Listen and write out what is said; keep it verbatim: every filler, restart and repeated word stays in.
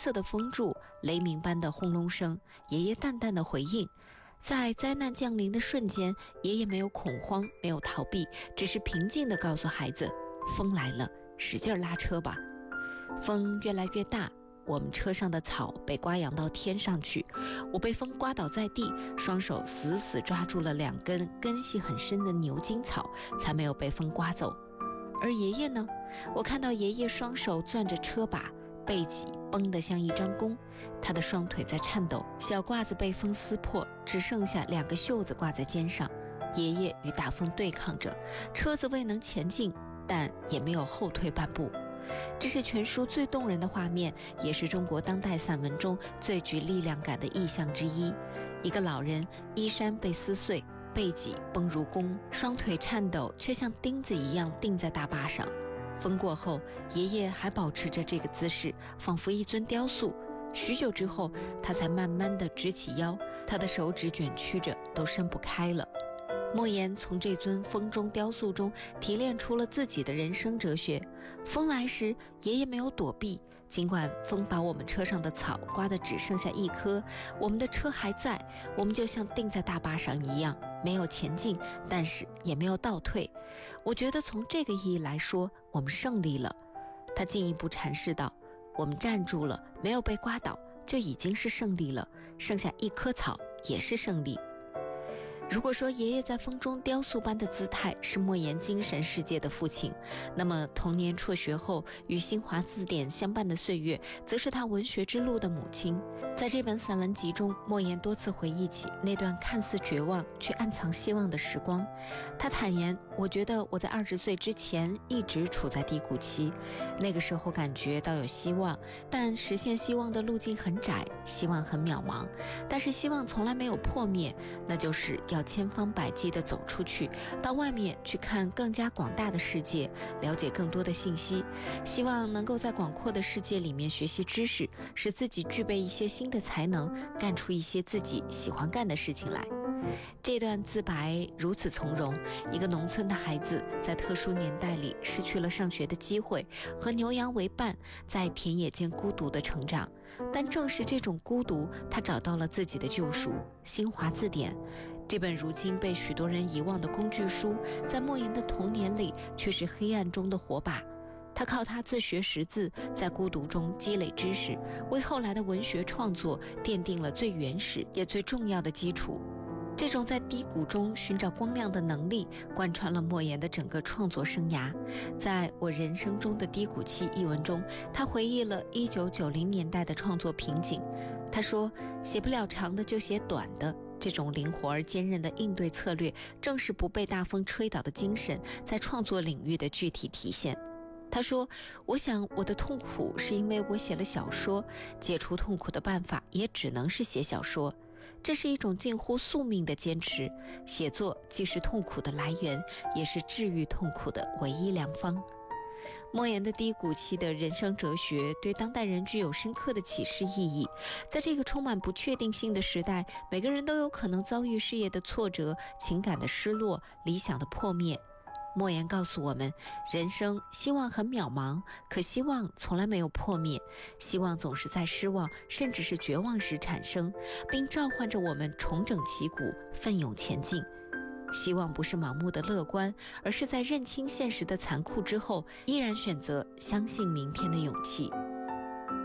色的风柱，雷鸣般的轰隆声，爷爷淡淡的回应。在灾难降临的瞬间，爷爷没有恐慌，没有逃避，只是平静地告诉孩子，风来了，使劲拉车吧。风越来越大，我们车上的草被刮扬到天上去，我被风刮倒在地，双手死死抓住了两根根系很深的牛筋草，才没有被风刮走。而爷爷呢？我看到爷爷双手攥着车把，背脊绷得像一张弓，他的双腿在颤抖，小褂子被风撕破，只剩下两个袖子挂在肩上。爷爷与大风对抗着，车子未能前进，但也没有后退半步。这是全书最动人的画面，也是中国当代散文中最具力量感的意象之一。一个老人衣衫被撕碎，背脊绷如弓，双腿颤抖，却像钉子一样钉在大坝上。风过后，爷爷还保持着这个姿势，仿佛一尊雕塑。许久之后，他才慢慢地直起腰，他的手指卷曲着，都伸不开了。莫言从这尊风中雕塑中提炼出了自己的人生哲学。风来时，爷爷没有躲避，尽管风把我们车上的草刮得只剩下一棵，我们的车还在，我们就像钉在大坝上一样，没有前进，但是也没有倒退。我觉得从这个意义来说，我们胜利了。他进一步阐释道，我们站住了，没有被刮倒，就已经是胜利了，剩下一棵草也是胜利。如果说爷爷在风中雕塑般的姿态是莫言精神世界的父亲，那么童年辍学后与新华字典相伴的岁月，则是他文学之路的母亲。在这本散文集中，莫言多次回忆起那段看似绝望却暗藏希望的时光。他坦言，我觉得我在二十岁之前一直处在低谷期，那个时候感觉到有希望，但实现希望的路径很窄，希望很渺茫，但是希望从来没有破灭，那就是要千方百计地走出去，到外面去看更加广大的世界，了解更多的信息，希望能够在广阔的世界里面学习知识，使自己具备一些新的才能，干出一些自己喜欢干的事情来。这段自白如此从容，一个农村的孩子在特殊年代里失去了上学的机会，和牛羊为伴，在田野间孤独的成长。但正是这种孤独，他找到了自己的救赎——新华字典。这本如今被许多人遗忘的工具书，在莫言的童年里却是黑暗中的火把。他靠他自学识字，在孤独中积累知识，为后来的文学创作奠定了最原始也最重要的基础。这种在低谷中寻找光亮的能力，贯穿了莫言的整个创作生涯。在我人生中的低谷期一文中，他回忆了一九九零年代的创作瓶颈。他说，写不了长的就写短的，这种灵活而坚韧的应对策略，正是不被大风吹倒的精神在创作领域的具体体现。他说，我想我的痛苦是因为我写了小说，解除痛苦的办法也只能是写小说。这是一种近乎宿命的坚持，写作既是痛苦的来源，也是治愈痛苦的唯一良方。莫言的低谷期的人生哲学对当代人具有深刻的启示意义。在这个充满不确定性的时代，每个人都有可能遭遇事业的挫折、情感的失落、理想的破灭。莫言告诉我们，人生希望很渺茫，可希望从来没有破灭，希望总是在失望甚至是绝望时产生，并召唤着我们重整旗鼓，奋勇前进。希望不是盲目的乐观，而是在认清现实的残酷之后，依然选择相信明天的勇气。